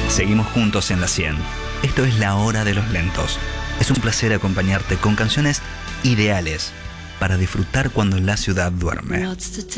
Seguimos juntos en la 100. Esto es La Hora de los Lentos. Es un placer acompañarte con canciones ideales para disfrutar cuando la ciudad duerme.